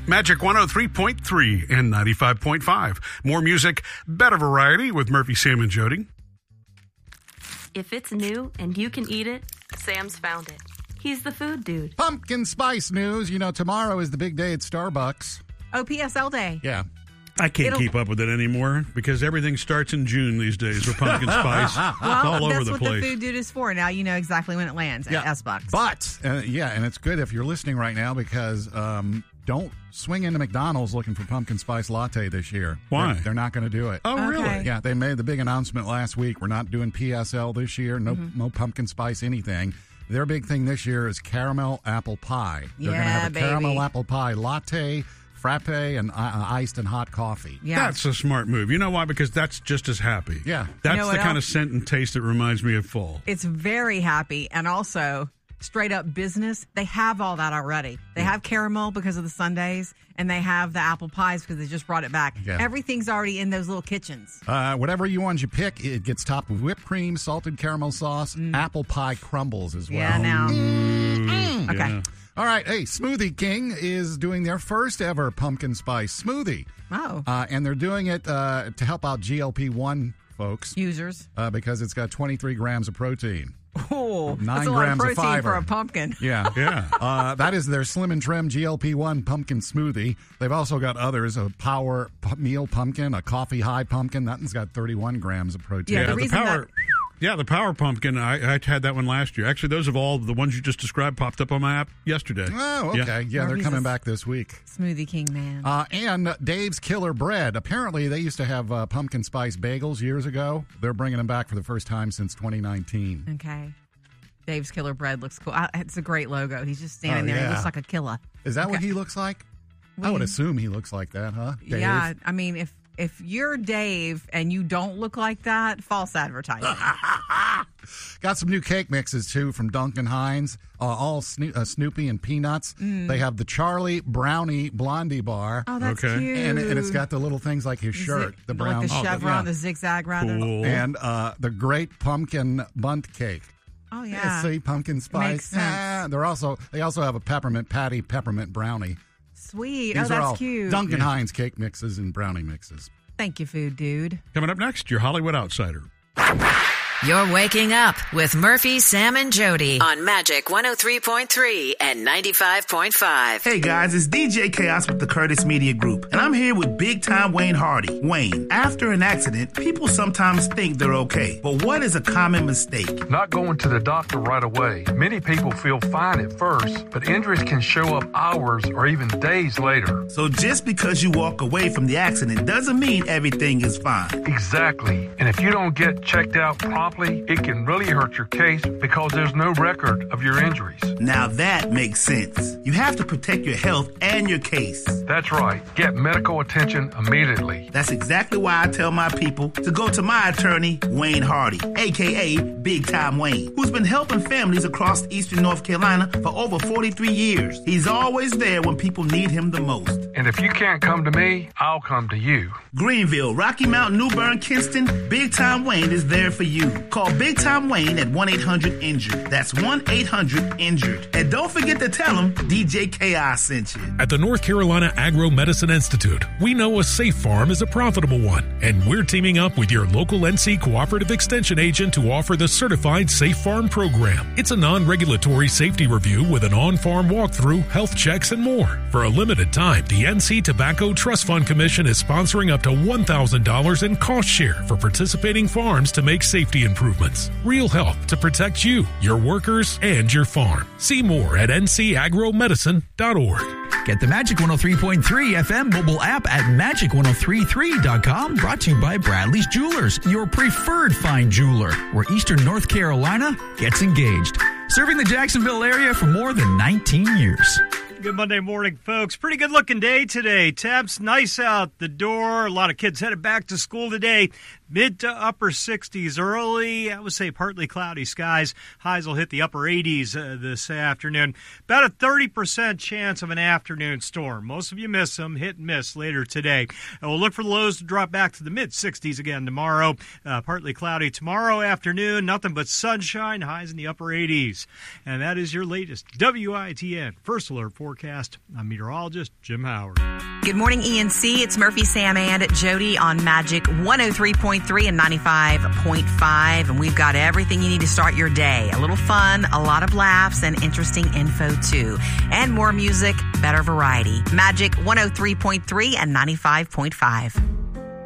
Magic 103.3 and 95.5. More music, better variety with Murphy, Sam, and Jody. If it's new and you can eat it, Sam's found it. He's the food dude. Pumpkin spice news. You know, tomorrow is the big day at Starbucks. Oh, PSL Day. Yeah. I can't keep up with it anymore because everything starts in June these days for pumpkin spice. Well, it's all over that's the what place. the food dude is for. Now you know exactly when it lands at S-Bucks. But, and it's good if you're listening right now because don't swing into McDonald's looking for pumpkin spice latte this year. Why? They're not going to do it. Oh, Okay. really? Yeah, they made the big announcement last week. We're not doing PSL this year. No, no pumpkin spice anything. Their big thing this year is caramel apple pie. They're going to have a caramel apple pie latte, frappe, and iced and hot coffee. Yeah. That's a smart move. You know why? Because that's just as happy. Yeah. That's You know the what kind of else? scent and taste that reminds me of fall. It's very happy, and also straight up business. They have all that already. They have caramel because of the sundaes, and they have the apple pies because they just brought it back. Yeah. Everything's already in those little kitchens. Whatever ones you pick, it gets topped with whipped cream, salted caramel sauce, apple pie crumbles as well. Yeah, now. Okay. Yeah. All right. Hey, Smoothie King is doing their first ever pumpkin spice smoothie. Oh. And they're doing it to help out GLP-1 folks Users. because it's got 23 grams of protein. Oh, 9 that's a lot of grams of protein fiber. for a pumpkin. Yeah. Yeah. That is their Slim and Trim GLP-1 pumpkin smoothie. They've also got others, a Power Meal Pumpkin, a Coffee High Pumpkin. That one's got 31 grams of protein. Yeah, the the reason power. Yeah, the Power Pumpkin, I had that one last year. Actually, those of all the ones you just described popped up on my app yesterday. Oh, okay. Yeah, they're Murphy's coming a back this week. Smoothie King man. And Dave's Killer Bread. Apparently, they used to have pumpkin spice bagels years ago. They're bringing them back for the first time since 2019. Okay. Dave's Killer Bread looks cool. It's a great logo. He's just standing there. yeah. He looks like a killer. Is that what he looks like? I would assume he looks like that, huh? Dave? Yeah, I mean, if you're Dave and you don't look like that, false advertising. Got some new cake mixes, too, from Duncan Hines. All Snoopy and Peanuts. They have the Charlie Brownie Blondie Bar. Oh, that's Okay. cute. And it's got the little things like his shirt, the brown. Like the chevron, the zigzag, rather. Cool. And the Great Pumpkin Bunt Cake. Oh, yeah. See, pumpkin spice. Makes sense. They also have a peppermint patty, peppermint brownie. Sweet. These Oh, are that's all cute. Duncan Hines cake mixes and brownie mixes. Thank you, food dude. Coming up next, your Hollywood Outsider. You're waking up with Murphy, Sam, and Jody on Magic 103.3 and 95.5. Hey guys, it's DJ Chaos with the Curtis Media Group, and I'm here with big-time Wayne Hardy. Wayne, after an accident, people sometimes think they're okay, but what is a common mistake? Not going to the doctor right away. Many people feel fine at first, but injuries can show up hours or even days later. So just because you walk away from the accident doesn't mean everything is fine. Exactly. And if you don't get checked out properly, it can really hurt your case because there's no record of your injuries. Now that makes sense. You have to protect your health and your case. That's right. Get medical attention immediately. That's exactly why I tell my people to go to my attorney, Wayne Hardy, a.k.a. Big Time Wayne, who's been helping families across eastern North Carolina for over 43 years. He's always there when people need him the most. And if you can't come to me, I'll come to you. Greenville, Rocky Mount, New Bern, Kinston, Big Time Wayne is there for you. Call Big Time Wayne at 1-800-INJURED. That's 1-800-INJURED. And don't forget to tell him DJ Chaos sent you. At the North Carolina Agro-Medicine Institute, we know a safe farm is a profitable one, and we're teaming up with your local NC Cooperative Extension agent to offer the Certified Safe Farm program. It's a non-regulatory safety review with an on-farm walkthrough, health checks, and more. For a limited time, the NC Tobacco Trust Fund Commission is sponsoring up to $1,000 in cost share for participating farms to make safety improvements. Real help to protect you, your workers, and your farm. See more at ncagromedicine.org. Get the Magic 103.3 FM mobile app at magic1033.com. Brought to you by Bradley's Jewelers, your preferred fine jeweler, where Eastern North Carolina gets engaged. Serving the Jacksonville area for more than 19 years. Good Monday morning, folks. Pretty good looking day today. Temps nice out the door. A lot of kids headed back to school today. Mid to upper 60s early. I would say partly cloudy skies. Highs will hit the upper 80s this afternoon. About a 30% chance of an afternoon storm. Most of you miss them. Hit and miss later today. And we'll look for the lows to drop back to the mid-60s again tomorrow. Partly cloudy tomorrow afternoon. Nothing but sunshine. Highs in the upper 80s. And that is your latest WITN First Alert forecast. I'm meteorologist Jim Howard. Good morning, ENC. It's Murphy, Sam, and Jody on Magic 103.3 and 95.5. And we've got everything you need to start your day. A little fun, a lot of laughs, and interesting info, too. And more music, better variety. Magic 103.3 and 95.5.